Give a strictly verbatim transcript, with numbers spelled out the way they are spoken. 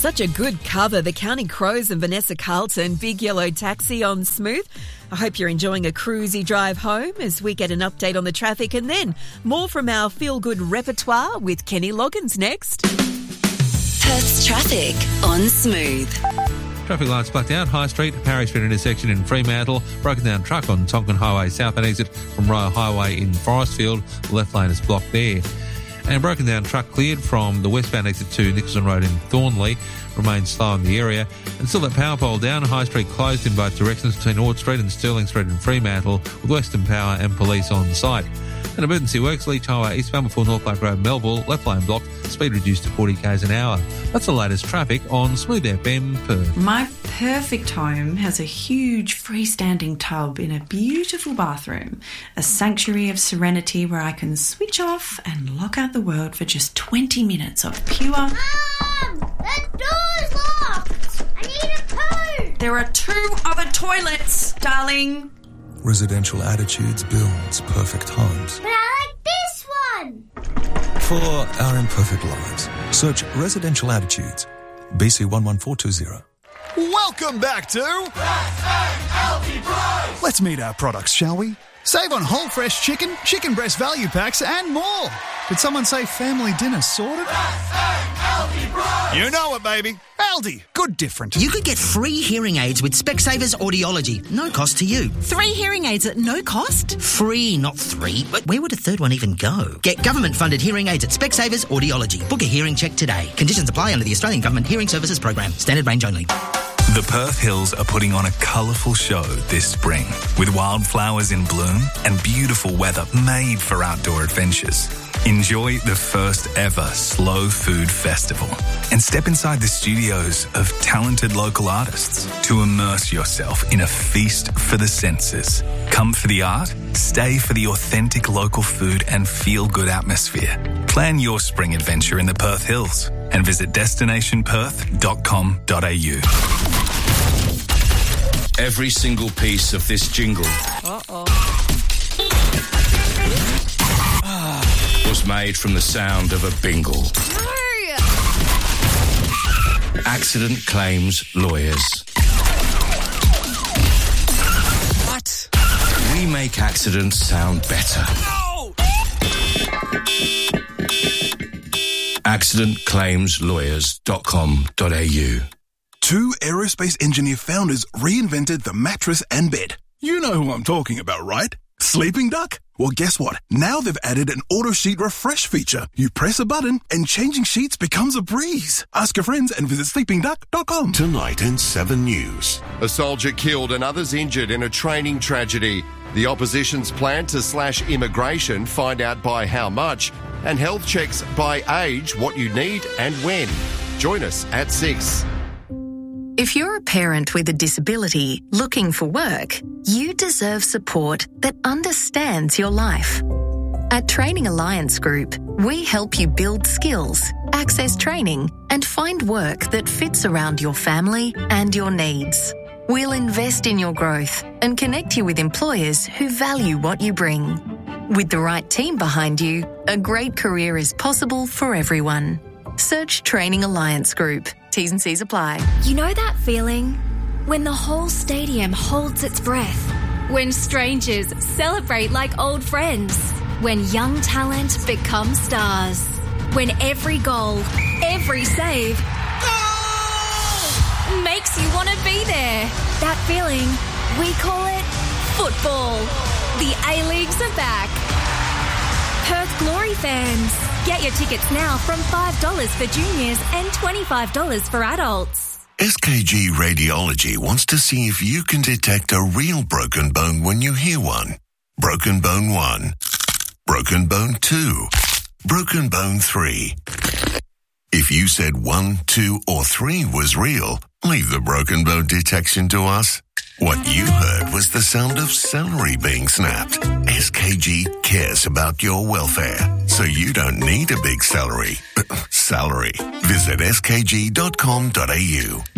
such a good cover. The Counting Crows and Vanessa Carlton, Big Yellow Taxi on Smooth. I hope you're enjoying a cruisy drive home as we get an update on the traffic, and then more from our feel-good repertoire with Kenny Loggins next. Perth's traffic on Smooth. Traffic lights blacked out. High Street, Parry Street intersection in Fremantle. Broken down truck on Tonkin Highway south and exit from Royal Highway in Forestfield. The left lane is blocked there. And broken down truck cleared from the westbound exit to Nicholson Road in Thornley. Remains slow in the area. And still that power pole down. High Street closed in both directions between Ord Street and Stirling Street in Fremantle, with Western Power and police on site. And emergency works, Leach Highway eastbound before North Lake Road, Melville, left lane blocked, speed reduced to forty k's an hour. That's the latest traffic on Smooth F M Perth. My perfect home has a huge freestanding tub in a beautiful bathroom, a sanctuary of serenity where I can switch off and lock out the world for just twenty minutes of pure... Mum! The door's locked! I need a poo! There are two other toilets, darling. Residential Attitudes builds perfect homes. But I like this one! For our imperfect lives, search Residential Attitudes, B C one one four two zero. Welcome back to... Healthy Price! Let's meet our products, shall we? Save on whole fresh chicken, chicken breast value packs and more. Did someone say family dinner sorted? Healthy Price! You know it, baby. Aldi. Good different. You could get free hearing aids with Specsavers Audiology. No cost to you. Three hearing aids at no cost? Free, not three. But where would a third one even go? Get government-funded hearing aids at Specsavers Audiology. Book a hearing check today. Conditions apply under the Australian Government Hearing Services Program. Standard range only. The Perth Hills are putting on a colourful show this spring with wildflowers in bloom and beautiful weather made for outdoor adventures. Enjoy the first ever Slow Food Festival and step inside the studios of talented local artists to immerse yourself in a feast for the senses. Come for the art, stay for the authentic local food and feel-good atmosphere. Plan your spring adventure in the Perth Hills and visit destination perth dot com dot a u. Every single piece of this jingle Uh-oh. was made from the sound of a bingle. Accident Claims Lawyers. What? We make accidents sound better. No! accident claims lawyers dot com dot a u. Two aerospace engineer founders reinvented the mattress and bed. You know who I'm talking about, right? Sleeping Duck? Well, guess what? Now they've added an auto sheet refresh feature. You press a button and changing sheets becomes a breeze. Ask your friends and visit sleeping duck dot com. Tonight in seven News. A soldier killed and others injured in a training tragedy. The opposition's plan to slash immigration, find out by how much, and health checks by age, what you need and when. Join us at six. If you're a parent with a disability looking for work, you deserve support that understands your life. At Training Alliance Group, we help you build skills, access training, and find work that fits around your family and your needs. We'll invest in your growth and connect you with employers who value what you bring. With the right team behind you, a great career is possible for everyone. Search Training Alliance Group. T's and C's apply. You know that feeling? When the whole stadium holds its breath. When strangers celebrate like old friends. When young talent becomes stars. When every goal, every save goal! Makes you want to be there. That feeling, we call it football. The A-Leagues are back. Perth Glory fans. Get your tickets now from five dollars for juniors and twenty-five dollars for adults. S K G Radiology wants to see if you can detect a real broken bone when you hear one. Broken bone one. Broken bone two. Broken bone three. If you said one, two, or three was real, leave the broken bone detection to us. What you heard was the sound of celery being snapped. S K G cares about your welfare, so you don't need a big salary. Salary. Visit s k g dot com dot a u.